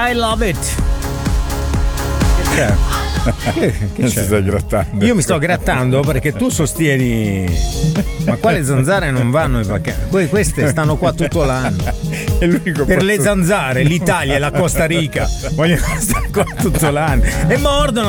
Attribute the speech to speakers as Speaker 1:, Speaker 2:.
Speaker 1: I love it. Che
Speaker 2: si sta grattando.
Speaker 1: Io mi sto grattando perché tu sostieni, ma quale zanzare non vanno in vacanza? Queste stanno qua tutto l'anno.
Speaker 2: È l'unico
Speaker 1: per
Speaker 2: posto...
Speaker 1: le zanzare l'Italia e la Costa Rica vogliono stare qua tutto l'anno e mordono